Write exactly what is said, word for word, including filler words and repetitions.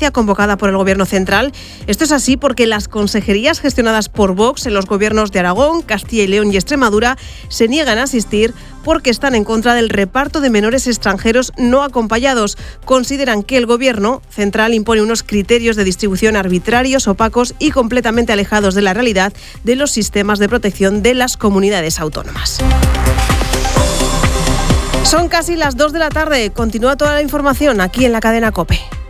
emergencia convocada por el Gobierno central. Esto es así porque las consejerías gestionadas por Vox en los gobiernos de Aragón, Castilla y León y Extremadura se niegan a asistir porque están en contra del reparto de menores extranjeros no acompañados. Consideran que el Gobierno central impone unos criterios de distribución arbitrarios, opacos y completamente alejados de la realidad de los sistemas de protección de las comunidades autónomas. Son casi las dos de la tarde. Continúa toda la información aquí en la cadena COPE.